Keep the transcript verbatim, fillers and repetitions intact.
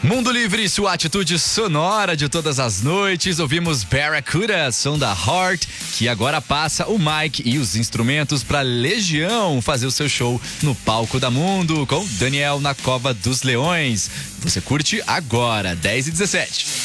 Mundo Livre, sua atitude sonora de todas as noites. Ouvimos Barracuda, som da Heart, que agora passa o mic e os instrumentos para Legião fazer o seu show no palco da Mundo com Daniel na Cova dos Leões. Você curte agora, dez e dezessete.